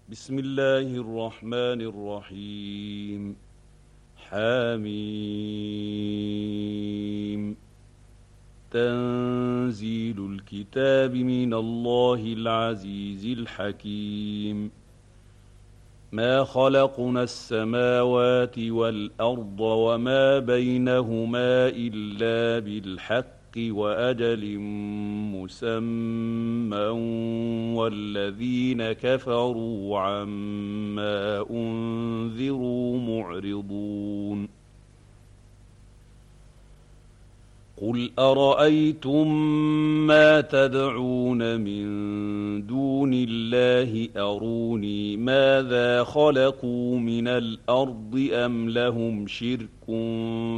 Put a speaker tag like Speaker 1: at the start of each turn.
Speaker 1: بسم الله الرحمن الرحيم. حميم. تنزيل الكتاب من الله العزيز الحكيم. ما خلقنا السماوات والأرض وما بينهما إلا بالحق وأجل مسمى والذين كفروا عما أنذروا معرضون. قل أرأيتم ما تدعون من دون الله أروني ماذا خلقوا من الأرض أم لهم شرك